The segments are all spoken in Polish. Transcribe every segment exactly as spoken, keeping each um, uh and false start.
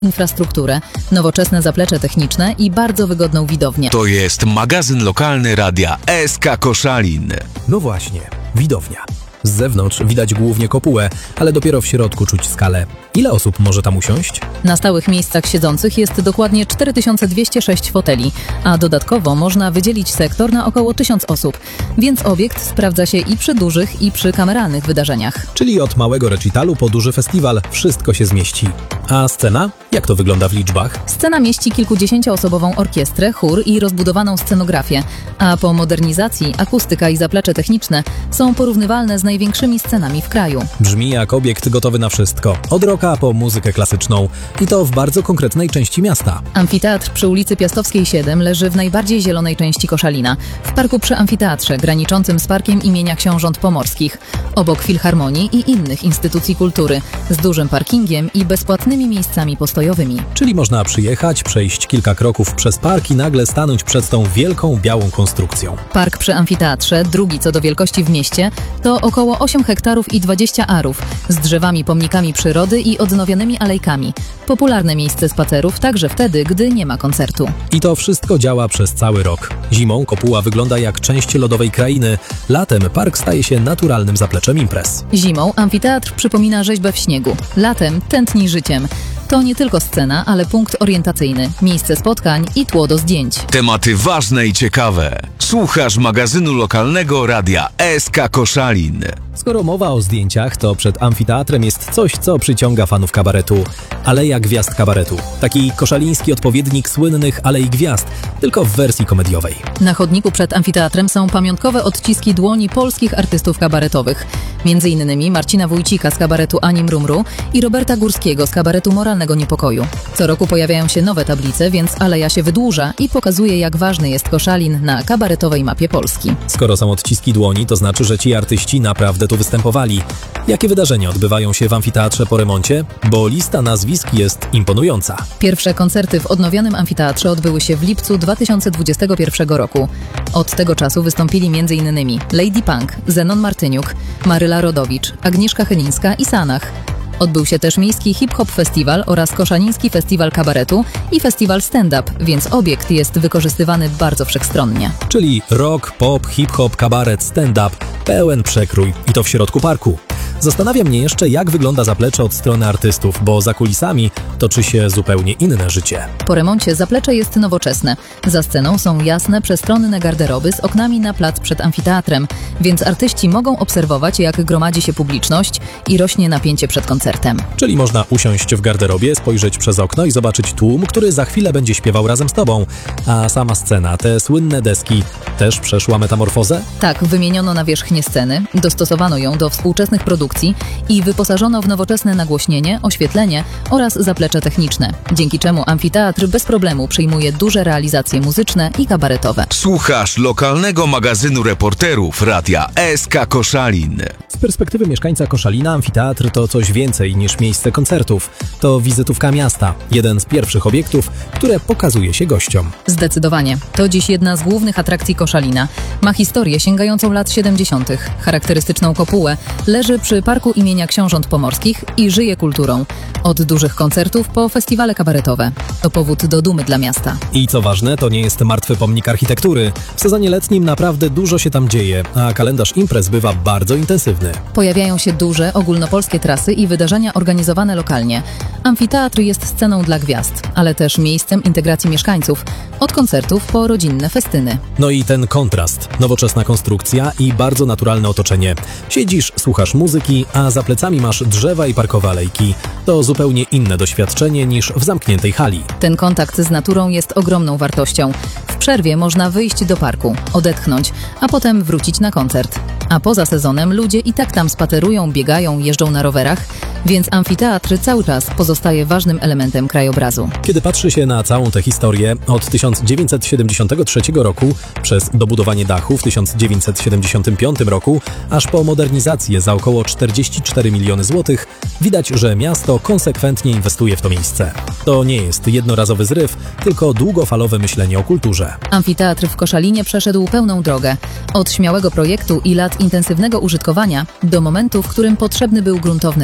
infrastrukturę, nowoczesne zaplecze techniczne i bardzo wygodną widownię. To jest magazyn lokalny Radia S K Koszalin. No właśnie, widownia. Z zewnątrz widać głównie kopułę, ale dopiero w środku czuć skalę. Ile osób może tam usiąść? Na stałych miejscach siedzących jest dokładnie cztery tysiące dwieście sześć foteli, a dodatkowo można wydzielić sektor na około tysiąc osób, więc obiekt sprawdza się i przy dużych, i przy kameralnych wydarzeniach. Czyli od małego recitalu po duży festiwal wszystko się zmieści. A scena? Jak to wygląda w liczbach? Scena mieści kilkudziesięcioosobową orkiestrę, chór i rozbudowaną scenografię, a po modernizacji akustyka i zaplecze techniczne są porównywalne z największymi scenami w kraju. Brzmi jak obiekt gotowy na wszystko. Od rocka po muzykę klasyczną. I to w bardzo konkretnej części miasta. Amfiteatr przy ulicy Piastowskiej siedem leży w najbardziej zielonej części Koszalina, w parku przy amfiteatrze, graniczącym z Parkiem imienia Książąt Pomorskich, obok Filharmonii i innych instytucji kultury, z dużym parkingiem i bezpłatnymi miejscami postojowymi. Czyli można przyjechać, przejść kilka kroków przez park i nagle stanąć przed tą wielką, białą konstrukcją. Park przy amfiteatrze, drugi co do wielkości w mieście, to około osiem hektarów i dwadzieścia arów, z drzewami pomnikami przyrody i odnowionymi alejkami. Popularne miejsce spacerów także wtedy, gdy nie ma koncertu. I to wszystko działa przez cały rok. Zimą kopuła wygląda jak część lodowej krainy. Latem park staje się naturalnym zapleczem imprez. Zimą amfiteatr przypomina rzeźbę w śniegu. Latem tętni życiem. To nie tylko scena, ale punkt orientacyjny, miejsce spotkań i tło do zdjęć. Tematy ważne i ciekawe. Słuchasz magazynu lokalnego Radia S K Koszalin. Skoro mowa o zdjęciach, to przed amfiteatrem jest coś, co przyciąga fanów kabaretu. Aleja Gwiazd Kabaretu. Taki koszaliński odpowiednik słynnych Alei Gwiazd, tylko w wersji komediowej. Na chodniku przed amfiteatrem są pamiątkowe odciski dłoni polskich artystów kabaretowych. Między innymi Marcina Wójcika z kabaretu Ani Mrumru i Roberta Górskiego z kabaretu Moralnego Niepokoju. Co roku pojawiają się nowe tablice, więc aleja się wydłuża i pokazuje, jak ważny jest Koszalin na kabaretowej mapie Polski. Skoro są odciski dłoni, to znaczy, że ci artyści naprawdę tu występowali. Jakie wydarzenia odbywają się w amfiteatrze po remoncie? Bo lista nazwisk jest imponująca. Pierwsze koncerty w odnowionym amfiteatrze odbyły się w lipcu dwa tysiące dwudziestego pierwszego roku. Od tego czasu wystąpili między innymi Lady Punk, Zenon Martyniuk, Maryla Rodowicz, Agnieszka Chylińska i Sanach. Odbył się też Miejski Hip-Hop Festiwal oraz Koszaliński Festiwal Kabaretu i Festiwal Stand-Up, więc obiekt jest wykorzystywany bardzo wszechstronnie. Czyli rock, pop, hip-hop, kabaret, stand-up, pełen przekrój i to w środku parku. Zastanawia mnie jeszcze, jak wygląda zaplecze od strony artystów, bo za kulisami toczy się zupełnie inne życie. Po remoncie zaplecze jest nowoczesne. Za sceną są jasne, przestronne garderoby z oknami na plac przed amfiteatrem, więc artyści mogą obserwować, jak gromadzi się publiczność i rośnie napięcie przed koncertem. Czyli można usiąść w garderobie, spojrzeć przez okno i zobaczyć tłum, który za chwilę będzie śpiewał razem z tobą. A sama scena, te słynne deski, też przeszła metamorfozę? Tak, wymieniono nawierzchnię sceny, dostosowano ją do współczesnych produkcji i wyposażono w nowoczesne nagłośnienie, oświetlenie oraz zaplecze techniczne, dzięki czemu amfiteatr bez problemu przyjmuje duże realizacje muzyczne i kabaretowe. Słuchasz lokalnego magazynu reporterów Radia S K Koszalin. Z perspektywy mieszkańca Koszalina amfiteatr to coś więcej niż miejsce koncertów. To wizytówka miasta, jeden z pierwszych obiektów, które pokazuje się gościom. Zdecydowanie. To dziś jedna z głównych atrakcji Koszalina. Ma historię sięgającą lat siedemdziesiątych. Charakterystyczną kopułę, leży przy Parku imienia Książąt Pomorskich i żyje kulturą. Od dużych koncertów po festiwale kabaretowe. To powód do dumy dla miasta. I co ważne, to nie jest martwy pomnik architektury. W sezonie letnim naprawdę dużo się tam dzieje, a kalendarz imprez bywa bardzo intensywny. Pojawiają się duże, ogólnopolskie trasy i wydarzenia organizowane lokalnie. Amfiteatr jest sceną dla gwiazd, ale też miejscem integracji mieszkańców. Od koncertów po rodzinne festyny. No i ten kontrast. Nowoczesna konstrukcja i bardzo naturalne otoczenie. Siedzisz, słuchasz muzyki, a za plecami masz drzewa i parkowe alejki. To zupełnie inne doświadczenie niż w zamkniętej hali. Ten kontakt z naturą jest ogromną wartością. W przerwie można wyjść do parku, odetchnąć, a potem wrócić na koncert. A poza sezonem ludzie i tak tam spacerują, biegają, jeżdżą na rowerach, więc amfiteatr cały czas pozostaje ważnym elementem krajobrazu. Kiedy patrzy się na całą tę historię, od tysiąc dziewięćset siedemdziesiątego trzeciego roku, przez dobudowanie dachu w tysiąc dziewięćset siedemdziesiątym piątym roku, aż po modernizację za około czterdzieści cztery miliony złotych, widać, że miasto konsekwentnie inwestuje w to miejsce. To nie jest jednorazowy zryw, tylko długofalowe myślenie o kulturze. Amfiteatr w Koszalinie przeszedł pełną drogę. Od śmiałego projektu i lat intensywnego użytkowania do momentu, w którym potrzebny był gruntowny remont.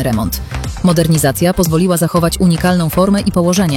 Modernizacja pozwoliła zachować unikalną formę i położenie,